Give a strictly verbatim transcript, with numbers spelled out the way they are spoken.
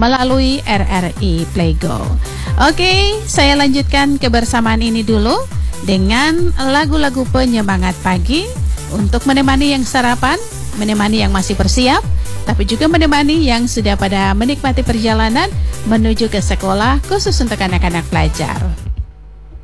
melalui R R I Playgo. Oke, saya lanjutkan kebersamaan ini dulu dengan lagu-lagu penyemangat pagi untuk menemani yang sarapan, menemani yang masih bersiap, tapi juga menemani yang sudah pada menikmati perjalanan menuju ke sekolah khusus untuk anak-anak pelajar.